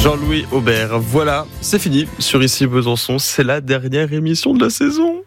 Jean-Louis Aubert. Voilà, c'est fini sur Ici Besançon. C'est la dernière émission de la saison.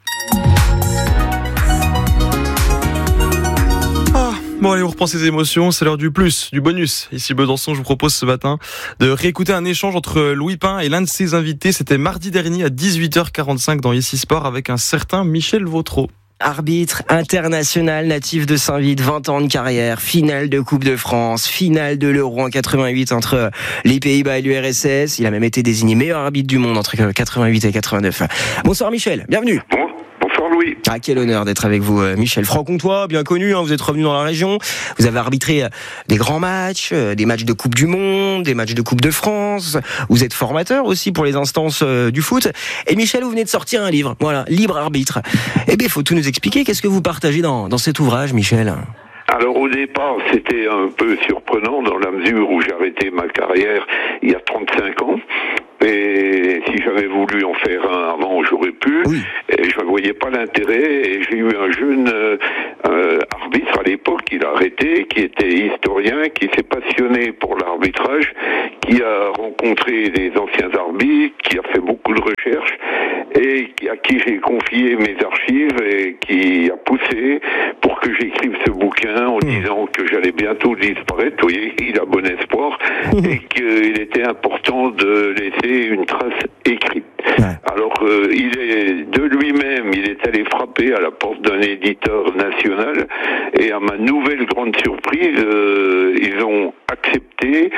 Bon allez, on reprend ses émotions, c'est l'heure du plus, du bonus. Ici Besançon, je vous propose ce matin de réécouter un échange entre Louis Pin et l'un de ses invités. C'était mardi dernier à 18h45 dans Ici Sport avec un certain Michel Vautreau. Arbitre international natif de Saint-Vite, 20 ans de carrière, finale de Coupe de France, finale de l'Euro en 88 entre les Pays-Bas et l'URSS. Il a même été désigné meilleur arbitre du monde entre 88 et 89. Bonsoir Michel, bienvenue. Bonsoir Louis. Ah, quel honneur d'être avec vous Michel. Franc-Comtois, bien connu, vous êtes revenu dans la région. Vous avez arbitré des grands matchs, des matchs de Coupe du Monde, des matchs de Coupe de France. Vous êtes formateur aussi pour les instances du foot. Et Michel, vous venez de sortir un livre, voilà, Libre Arbitre. Eh bien, il faut tout nous expliquer. Qu'est-ce que vous partagez dans cet ouvrage, Michel ? Alors au départ, c'était un peu surprenant dans la mesure où j'ai arrêté ma carrière il y a 35 ans. Et si j'avais voulu en faire un avant, j'aurais pu. Oui. Et je ne voyais pas l'intérêt. Et j'ai eu un jeune arbitre à l'époque, il a arrêté, qui était historien, qui s'est passionné pour l'arbitrage, qui a rencontré des anciens arbitres, qui a fait beaucoup de recherches, et à qui j'ai confié mes archives et qui a poussé pour que j'écrive ce bouquin en disant que j'allais bientôt disparaître. Vous voyez, il a bon espoir et qu'il était important de laisser une trace écrite. Alors, il est de lui-même, il est allé frapper à la porte d'un éditeur national et à ma nouvelle grande surprise, ils ont accepté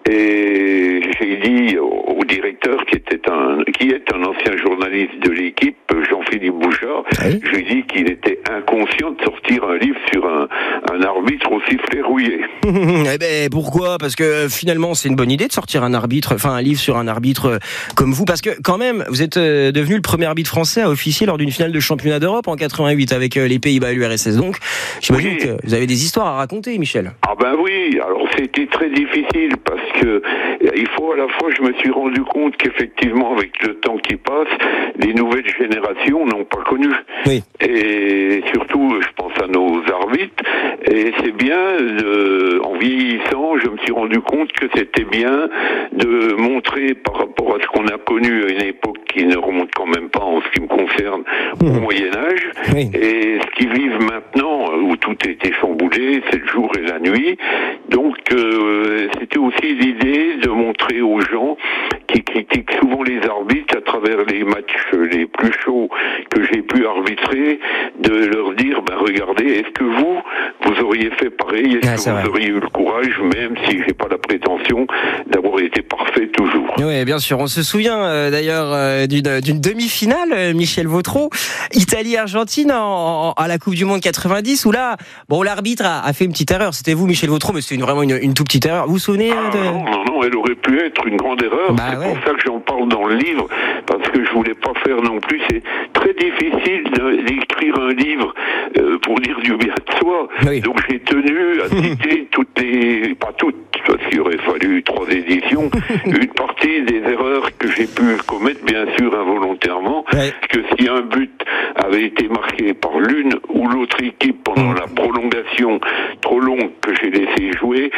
et j'ai dit au directeur qui est un ancien journaliste de l'équipe, Jean-Philippe Bouchard, je lui ai dit qu'il était inconscient de sortir un livre sur un arbitre aussi flérouillé. Eh ben pourquoi ? Parce que finalement c'est une bonne idée de sortir un livre sur un arbitre comme vous, parce que quand même vous êtes devenu le premier arbitre français à officier lors d'une finale de championnat d'Europe en 88 avec les Pays-Bas et l'URSS. Donc j'imagine que vous avez des histoires à raconter, Michel. Ah ben oui, alors c'était très difficile parce que il faut à la fois, je me suis rendu compte qu'effectivement avec le temps qui passe, les nouvelles générations n'ont pas connu. Oui. Et surtout, je pense à nos arbitres. Et c'est bien, en vieillissant, je me suis rendu compte que c'était bien de montrer par rapport à ce qu'on a connu à une époque qui ne remonte quand même pas en ce qui me concerne au Moyen-Âge. Oui. Et ce qu'ils vivent maintenant, où tout a été chamboulé, c'est le jour et la nuit. Donc, c'était aussi l'idée de montrer aux gens qui critiquent souvent les arbitres à travers les matchs les plus chauds que j'ai pu arbitrer, de leur dire, regardez, est-ce que vous auriez fait pareil, est-ce que vous auriez eu le courage, même si j'ai pas la prétention d'avoir été parfait toujours. Oui, bien sûr. On se souvient d'ailleurs d'une demi-finale, Michel Vautreau, Italie-Argentine à la Coupe du Monde 90, où là, l'arbitre a fait une petite erreur. C'était vous, Michel Vautreau, mais c'était vraiment une toute petite erreur. Vous vous souvenez Non, elle aurait pu être une grande erreur. C'est pour ça que j'en parle dans le livre, parce que je voulais pas faire non plus. C'est très difficile d'écrire un livre pour dire du bien de soi. Oui. Donc j'ai tenu à citer pas toutes, parce qu'il aurait fallu 3 éditions, une partie des erreurs que j'ai pu commettre, bien sûr involontairement, parce que si un but avait été marqué par l'une ou l'autre équipe pendant la prolongation trop longue que j'ai laissé jouer,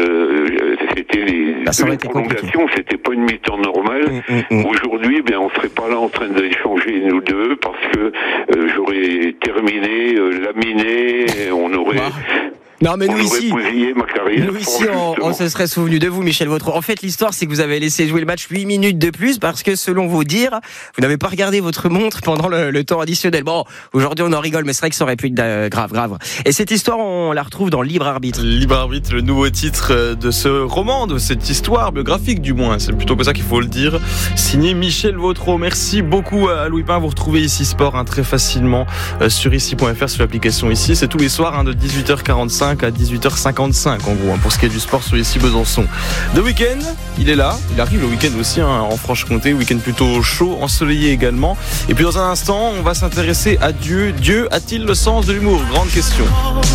c'était les prolongations, c'était pas une mi-temps normale. Aujourd'hui, on serait pas là en train d'échanger nous deux, parce que j'aurais terminé, laminé, on aurait... Non, mais nous ici, ma carrière, on se serait souvenu de vous, Michel Vautreau. En fait, l'histoire, c'est que vous avez laissé jouer le match 8 minutes de plus parce que, selon vos dires, vous n'avez pas regardé votre montre pendant le temps additionnel. Bon, aujourd'hui, on en rigole, mais c'est vrai que ça aurait pu être grave. Et cette histoire, on la retrouve dans Libre Arbitre. Libre Arbitre, le nouveau titre de ce roman, de cette histoire biographique, du moins. C'est plutôt comme ça qu'il faut le dire. Signé Michel Vautreau. Merci beaucoup à Louis Pin. Vous retrouvez Ici Sport très facilement sur ici.fr, sur l'application Ici. C'est tous les soirs de 18h45 à 18h55 en gros, pour ce qui est du sport sur Ici Besançon. Le week-end, il est là, il arrive le week-end aussi en Franche-Comté, week-end plutôt chaud, ensoleillé également. Et puis dans un instant, on va s'intéresser à Dieu. Dieu a-t-il le sens de l'humour ? Grande question.